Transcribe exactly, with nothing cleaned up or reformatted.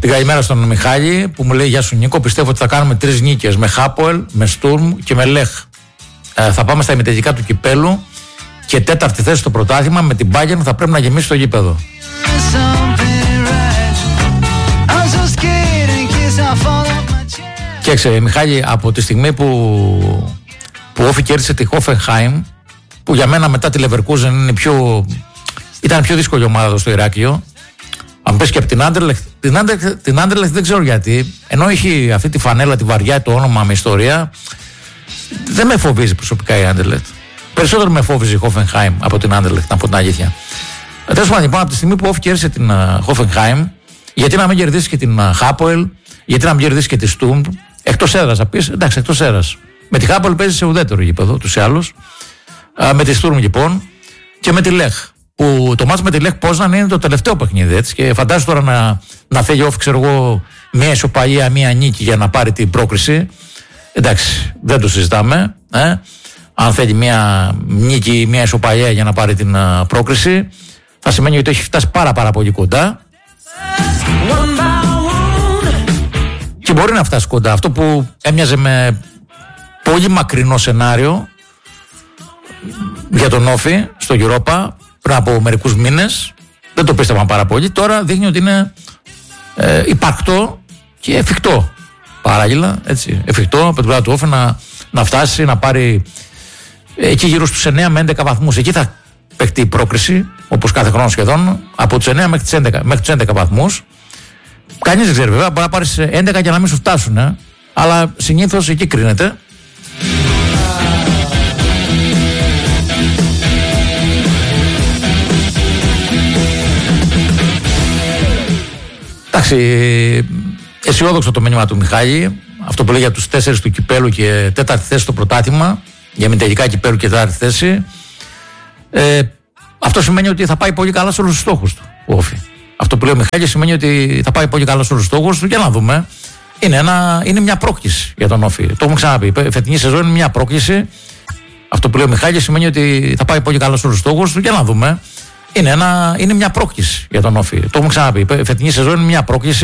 Την καλημέρα στον Μιχάλη που μου λέει: Γεια σου Νίκο, πιστεύω ότι θα κάνουμε τρεις νίκες με Χάποελ, με Στουρμ και με Λεχ. Ε, θα πάμε στα ημιτελικά του κυπέλου και τέταρτη θέση στο πρωτάθλημα. Με την Bayern θα πρέπει να γεμίσει το γήπεδο. Και έξε, Μιχάλη, από τη στιγμή που, που Όφη κέρδισε τη Hoffenheim, που για μένα μετά τη Leverkusen είναι πιο, ήταν πιο δύσκολη ομάδα στο Ηράκλειο. Αν πες και από την Anderlecht, την Anderlecht, την Anderlecht δεν ξέρω γιατί, ενώ έχει αυτή τη φανέλα, τη βαριά, το όνομα με ιστορία, δεν με φοβίζει προσωπικά η Anderlecht. Περισσότερο με φόβιζε η Hoffenheim από την Anderlecht, να πω την αλήθεια. Τέλος πάντων, λοιπόν, από τη στιγμή που Όφη κέρδισε την uh, Hoffenheim, γιατί να μην κερδίσει και την uh, Hapoel, γιατί να μην κερδίσει και τη Sturm, εκτός έδρας θα πεις, εντάξει, εκτός έδρας. Με τη Hapoel παίζει σε ουδέτερο γήπεδο, τους ή άλλους. Uh, με τη Sturm λοιπόν και με τη Lech. Που το μάτς με τη Lech Poznan είναι το τελευταίο παιχνίδι, έτσι. Και φαντάζομαι τώρα να, να θέλει Όφη, ξέρω εγώ, μία ισοπαλία, μία νίκη για να πάρει την πρόκριση. Εντάξει, δεν το συζητάμε. Ε. Αν θέλει μία νίκη, μία ισοπαλία για να πάρει την uh, πρόκριση, θα σημαίνει ότι έχει φτάσει πάρα πάρα πολύ κοντά. Και μπορεί να φτάσει κοντά. Αυτό που έμοιαζε με πολύ μακρινό σενάριο για τον Όφη στο Europa πριν από μερικούς μήνες, δεν το πίστευαν πάρα πολύ. Τώρα δείχνει ότι είναι ε, υπαρκτό και εφικτό παράλληλα, έτσι, εφικτό από την πλευρά του Όφη να, να φτάσει να πάρει ε, εκεί γύρω στους εννέα με έντεκα βαθμούς. Εκεί θα παιχτεί η πρόκριση, όπως κάθε χρόνο σχεδόν, από τους εννέα μέχρι τους έντεκα, μέχρι τους έντεκα βαθμούς. Κανείς δεν ξέρει βέβαια, μπορεί να πάρεις έντεκα και να μην σου φτάσουν, ε, αλλά συνήθως εκεί κρίνεται. Εντάξει, αισιόδοξο το μήνυμα του Μιχάλη. Αυτό που λέει για τους τέσσερις του κυπέλου και τέταρτη θέση στο πρωτάθλημα, για μητελικά κυπέλου και τέταρτη θέση. Ε, αυτό σημαίνει ότι θα πάει πολύ καλά σε όλους τους στόχους του ο Όφη. Αυτό που λέει ο Μιχάλης σημαίνει ότι θα πάει πολύ καλά σε όλους τους στόχους του. Για να δούμε. Είναι, ένα, είναι μια πρόκληση για τον Όφη. Το έχουμε ξαναπεί. Η φετινή σεζόν είναι μια πρόκληση. Αυτό που λέει ο Μιχάλης σημαίνει ότι θα πάει πολύ καλά σε όλους τους στόχους του. Για να δούμε. Είναι, ένα, είναι μια πρόκληση για τον Όφη. Το έχουμε ξαναπεί. Η φετινή σεζόν είναι μια πρόκληση.